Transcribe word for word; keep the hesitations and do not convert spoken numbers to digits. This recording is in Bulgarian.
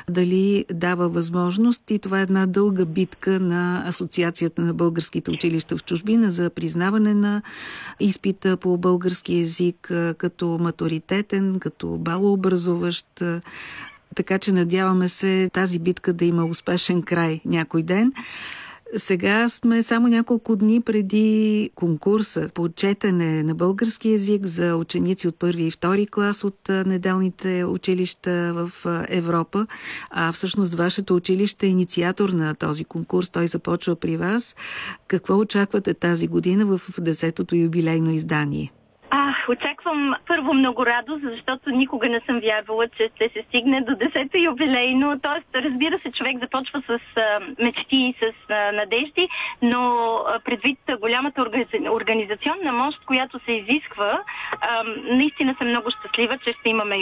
дали дава възможност, и това е една дълга битка на Асоциацията на българските училища в чужбина за признаване на изпита по български език като матуритетен, като балообразуващ. Така че надяваме се тази битка да има успешен край някой ден. Сега сме само няколко дни преди конкурса по четене на български език за ученици от първи и втори клас от неделните училища в Европа. А всъщност вашето училище е инициатор на този конкурс. Той започва при вас. Какво очаквате тази година в десетото юбилейно издание? А, очаквам първо много радост, защото никога не съм вярвала, че ще се стигне до десето юбилейно. Тоест, разбира се, човек започва с а, мечти и с а, надежди, но а, предвид голямата организационна мощ, която се изисква, а, наистина съм много щастлива, че ще имаме